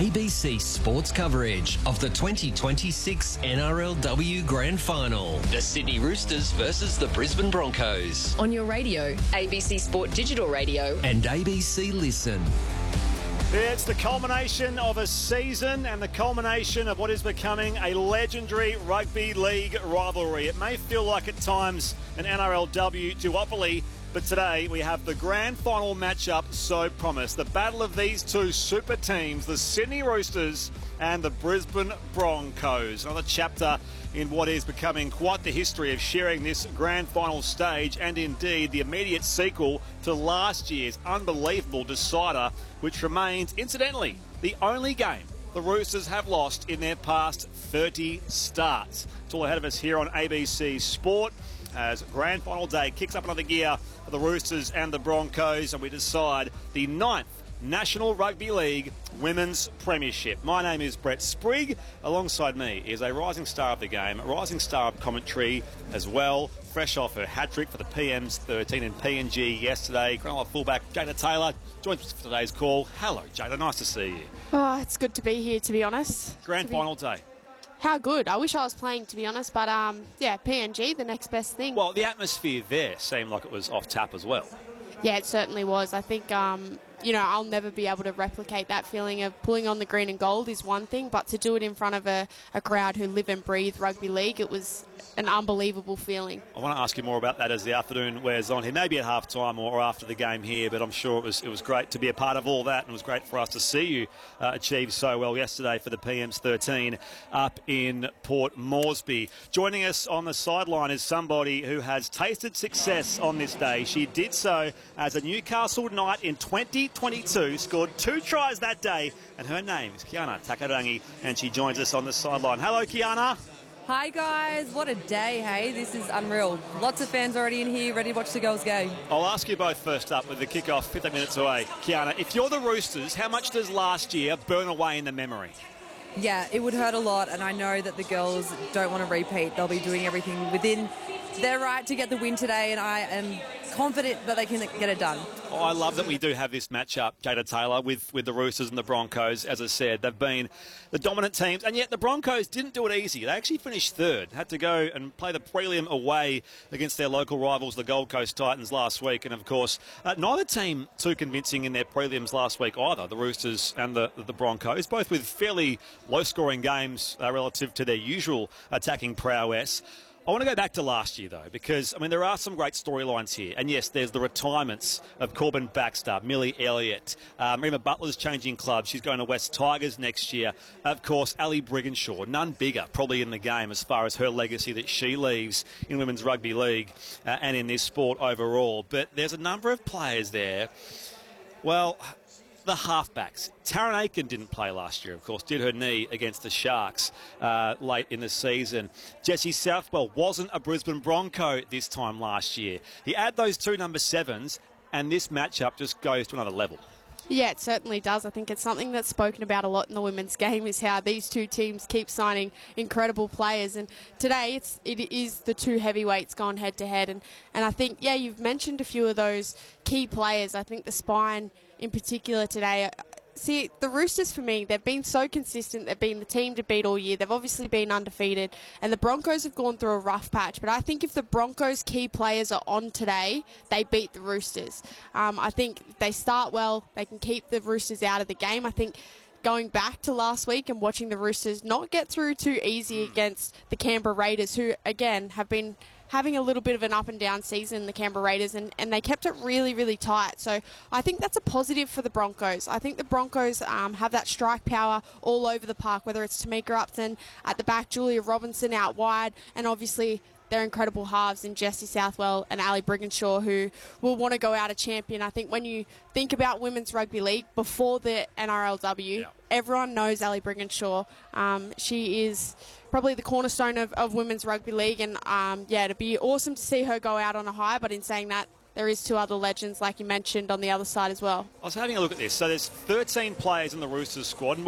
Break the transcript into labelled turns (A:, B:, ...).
A: ABC Sports coverage of the 2026 NRLW Grand Final. The Sydney Roosters versus the Brisbane Broncos.
B: On your radio, ABC Sport Digital Radio.
A: And ABC Listen.
C: It's the culmination of a season and the culmination of what is becoming a legendary rugby league rivalry. It may feel like at times an NRLW duopoly, but today we have the grand final matchup so promised. The battle of these two super teams, the Sydney Roosters and the Brisbane Broncos. Another chapter in what is becoming quite the history of sharing this grand final stage, and indeed the immediate sequel to last year's unbelievable decider, which remains, incidentally, the only game the Roosters have lost in their past 30 starts. It's all ahead of us here on ABC Sport as grand final day kicks up another gear for the Roosters and the Broncos, and we decide the 9th National Rugby League Women's Premiership. My name is Brett Sprigg. Alongside me is a rising star of the game, a rising star of commentary as well, fresh off her hat-trick for the PM's 13 and PNG yesterday. Cronulla fullback Jada Taylor joins us for today's call. Hello, Jada. Nice to see you.
D: Oh, it's good to be here, to be honest.
C: Grand final day.
D: How good. I wish I was playing, to be honest, but yeah, PNG, the next best thing.
C: Well, the atmosphere there seemed like it was off tap as well.
D: Yeah, it certainly was. I think, I'll never be able to replicate that feeling of pulling on the green and gold is one thing, but to do it in front of a crowd who live and breathe rugby league, it was an unbelievable feeling.
C: I want to ask you more about that as the afternoon wears on here, maybe at half-time or after the game here, but I'm sure it was great to be a part of all that, and it was great for us to see you achieve so well yesterday for the PM's 13 up in Port Moresby. Joining us on the sideline is somebody who has tasted success on this day. She did so as a Newcastle Knight in 2022, scored 2 tries that day, and her name is Kiana Takarangi, and she joins us on the sideline. Hello, Kiana.
E: Hi guys, what a day, hey? This is unreal. Lots of fans already in here, ready to watch the girls go.
C: I'll ask you both first up with the kick-off 15 minutes away. Kiana, if you're the Roosters, how much does last year burn away in the memory?
E: Yeah, it would hurt a lot, and I know that the girls don't want to repeat. They'll be doing everything within their right to get the win today, and I am confident that they can get it done.
C: Oh, I love that we do have this matchup, Jada Taylor, with the Roosters and the Broncos. As I said, they've been the dominant teams, and yet the Broncos didn't do it easy. They actually finished third, had to go and play the prelim away against their local rivals, the Gold Coast Titans, last week. And, of course, neither team too convincing in their prelims last week either, the Roosters and the Broncos, both with fairly low-scoring games relative to their usual attacking prowess. I want to go back to last year, though, because, there are some great storylines here. And, yes, there's the retirements of Corbin Baxter, Millie Elliott. Rima Butler's changing clubs. She's going to West Tigers next year. Of course, Ali Brigginshaw, none bigger probably in the game as far as her legacy that she leaves in women's rugby league and in this sport overall. But there's a number of players there. Well, the halfbacks. Taryn Aiken didn't play last year, of course, did her knee against the Sharks late in the season. Jessie Southwell wasn't a Brisbane Bronco this time last year. You add those 2 number 7s, and this matchup just goes to another level.
D: Yeah, it certainly does. I think it's something that's spoken about a lot in the women's game is how these two teams keep signing incredible players. And today it is the 2 heavyweights gone head-to-head. And I think, yeah, you've mentioned a few of those key players. I think the spine in particular today. See, the Roosters, for me, they've been so consistent. They've been the team to beat all year. They've obviously been undefeated. And the Broncos have gone through a rough patch. But I think if the Broncos' key players are on today, they beat the Roosters. I think if they start well, they can keep the Roosters out of the game. I think going back to last week and watching the Roosters not get through too easy against the Canberra Raiders, who, again, have been having a little bit of an up and down season, the Canberra Raiders, and they kept it really, really tight. So I think that's a positive for the Broncos. I think the Broncos have that strike power all over the park, whether it's Tamika Upton at the back, Julia Robinson out wide, and obviously their incredible halves in Jessie Southwell and Ali Brigginshaw, who will want to go out a champion. I think when you think about women's rugby league before the NRLW, everyone knows Ali Brigginshaw. She is probably the cornerstone of women's rugby league, and it'd be awesome to see her go out on a high. But in saying that, there is 2 other legends, like you mentioned, on the other side as well.
C: I was having a look at this. So there's 13 players in the Roosters squad.